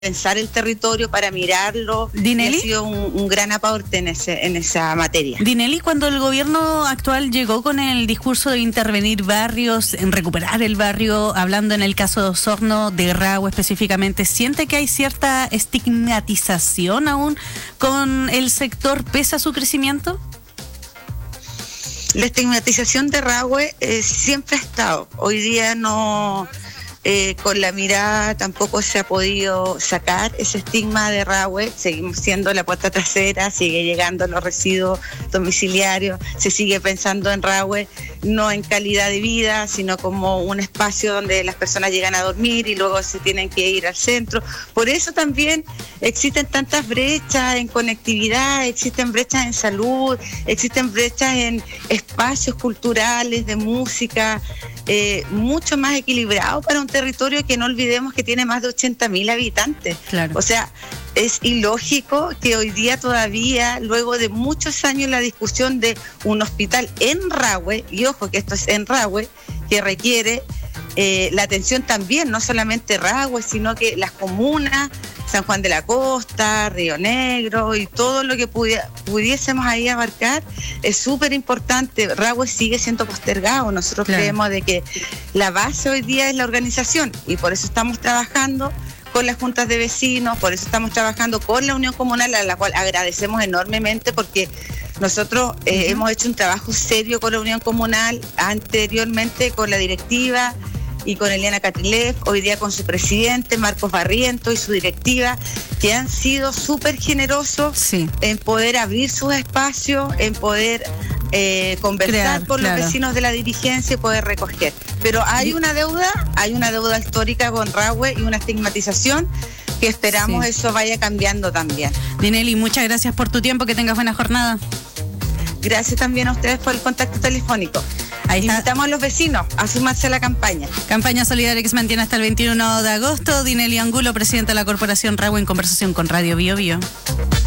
pensar el territorio, para mirarlo. Dinelly, y ha sido un gran aporte en esa materia. Dinelly, cuando el gobierno actual llegó con el discurso de intervenir barrios, en recuperar el barrio, hablando en el caso de Osorno, de Rahue específicamente, ¿siente que hay cierta estigmatización aún con el sector pese a su crecimiento? La estigmatización de Rahue siempre ha estado. Hoy día no... con la mirada tampoco se ha podido sacar ese estigma de Rahue. Seguimos siendo la puerta trasera, sigue llegando los residuos domiciliarios, se sigue pensando en Rahue no en calidad de vida, sino como un espacio donde las personas llegan a dormir y luego se tienen que ir al centro. Por eso también existen tantas brechas en conectividad, existen brechas en salud, existen brechas en espacios culturales, de música, mucho más equilibrado para un territorio que no olvidemos que tiene más de 80.000 habitantes. Claro. O sea, es ilógico que hoy día todavía, luego de muchos años, la discusión de un hospital en Rahue, y ojo que esto es en Rahue, que requiere la atención también, no solamente Rahue, sino que las comunas, San Juan de la Costa, Río Negro y todo lo que pudiésemos ahí abarcar, es súper importante. Rahue sigue siendo postergado. Nosotros creemos de que la base hoy día es la organización, y por eso estamos trabajando con las juntas de vecinos, por eso estamos trabajando con la Unión Comunal, a la cual agradecemos enormemente, porque nosotros hemos hecho un trabajo serio con la Unión Comunal, anteriormente con la directiva y con Eliana Catrilef, hoy día con su presidente Marcos Barriento y su directiva, que han sido súper generosos en poder abrir sus espacios, en poder conversar con los vecinos de la dirigencia y poder recoger. Pero hay una deuda histórica con Rahue y una estigmatización que esperamos eso vaya cambiando también. Dinelly, muchas gracias por tu tiempo, que tengas buena jornada. Gracias también a ustedes por el contacto telefónico. Ahí invitamos a los vecinos a sumarse a la campaña. Campaña solidaria que se mantiene hasta el 21 de agosto. Dinelly Angulo, presidenta de la Corporación Rahue, en conversación con Radio Bio Bio.